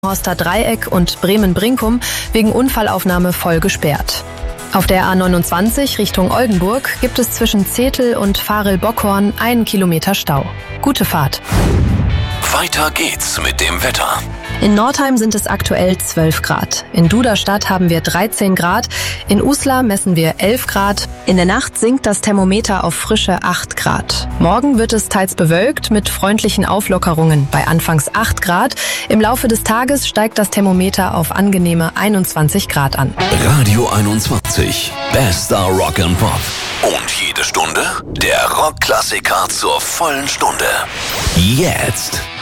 Horster Dreieck und Bremen-Brinkum wegen Unfallaufnahme voll gesperrt. Auf der A29 Richtung Oldenburg gibt es zwischen Zetel und Varel-Bockhorn 1 Kilometer Stau. Gute Fahrt. Weiter geht's mit dem Wetter. In Nordheim sind es aktuell 12 Grad. In Duderstadt haben wir 13 Grad. In Uslar messen wir 11 Grad. In der Nacht sinkt das Thermometer auf frische 8 Grad. Morgen wird es teils bewölkt mit freundlichen Auflockerungen bei anfangs 8 Grad. Im Laufe des Tages steigt das Thermometer auf angenehme 21 Grad an. Radio 21. Bester Rock and Pop. Und jede Stunde der Rockklassiker zur vollen Stunde. Jetzt